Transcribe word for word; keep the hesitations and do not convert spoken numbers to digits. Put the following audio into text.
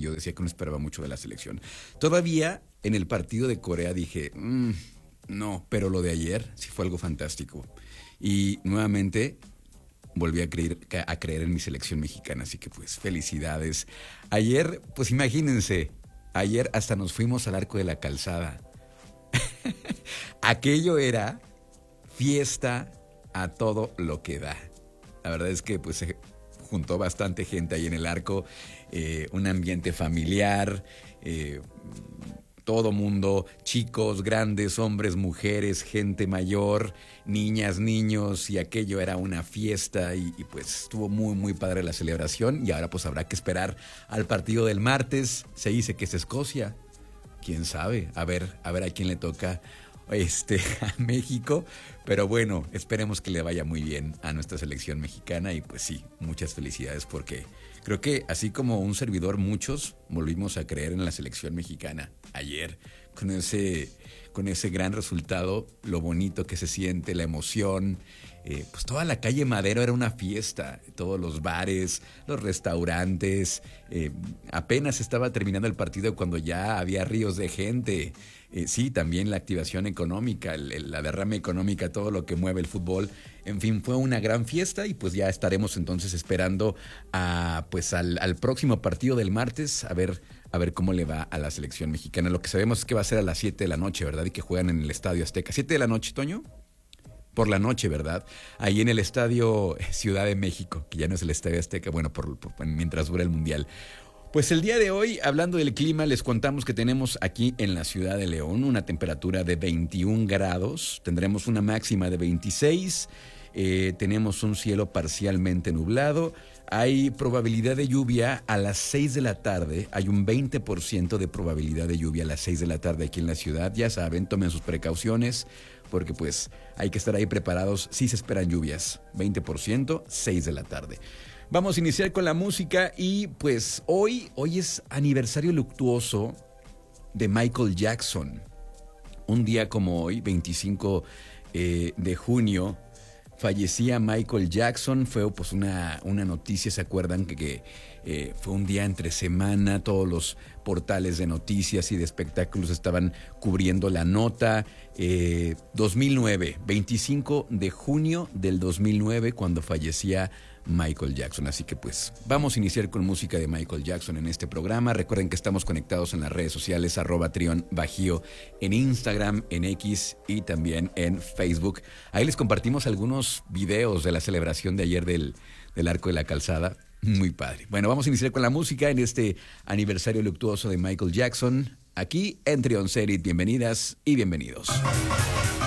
yo decía que no esperaba mucho de la selección. Todavía en el partido de Corea dije, mmm, no, pero lo de ayer sí fue algo fantástico. Y nuevamente volví a creer, a creer en mi selección mexicana, así que pues felicidades. Ayer, pues imagínense, ayer hasta nos fuimos al Arco de la Calzada. Aquello era fiesta a todo lo que da. La verdad es que pues se juntó bastante gente ahí en el Arco, eh, un ambiente familiar, eh, todo mundo, chicos, grandes, hombres, mujeres, gente mayor, niñas, niños, y aquello era una fiesta y, y pues estuvo muy, muy padre la celebración y ahora pues habrá que esperar al partido del martes. Se dice que es Escocia, quién sabe, a ver, a ver a quién le toca este, a México, pero bueno, esperemos que le vaya muy bien a nuestra selección mexicana y pues sí, muchas felicidades porque creo que así como un servidor, muchos volvimos a creer en la selección mexicana ayer, con ese, con ese gran resultado, lo bonito que se siente, la emoción. Eh, pues toda la calle Madero era una fiesta, todos los bares, los restaurantes, eh, apenas estaba terminando el partido cuando ya había ríos de gente. Eh, sí, también la activación económica, el, el, la derrama económica, todo lo que mueve el fútbol. En fin, fue una gran fiesta y pues ya estaremos entonces esperando a, pues al, al próximo partido del martes, a ver, a ver cómo le va a la selección mexicana. Lo que sabemos es que va a ser a las siete de la noche, ¿verdad? Y que juegan en el Estadio Azteca. ¿siete de la noche, Toño? Por la noche, ¿verdad? Ahí en el Estadio Ciudad de México, que ya no es el Estadio Azteca, bueno, por, por, mientras dura el Mundial. Pues el día de hoy, hablando del clima, les contamos que tenemos aquí en la ciudad de León una temperatura de veintiún grados, tendremos una máxima de veintiséis, eh, tenemos un cielo parcialmente nublado, hay probabilidad de lluvia a las seis de la tarde, hay un veinte por ciento de probabilidad de lluvia a las seis de la tarde aquí en la ciudad, ya saben, tomen sus precauciones, porque pues hay que estar ahí preparados si se esperan lluvias, veinte por ciento, seis de la tarde. Vamos a iniciar con la música y pues hoy, hoy es aniversario luctuoso de Michael Jackson. Un día como hoy, veinticinco eh, de junio, fallecía Michael Jackson. Fue pues una, una noticia, ¿se acuerdan? Que, que eh, fue un día entre semana, todos los portales de noticias y de espectáculos estaban cubriendo la nota. Eh, dos mil nueve, veinticinco de junio del dos mil nueve, cuando fallecía Michael Jackson. Así que pues vamos a iniciar con música de Michael Jackson en este programa. Recuerden que estamos conectados en las redes sociales, arroba Trión Bajío, en Instagram, en X y también en Facebook. Ahí les compartimos algunos videos de la celebración de ayer del, del Arco de la Calzada. Muy padre. Bueno, vamos a iniciar con la música en este aniversario luctuoso de Michael Jackson. Aquí en Trión Series. Bienvenidas y bienvenidos.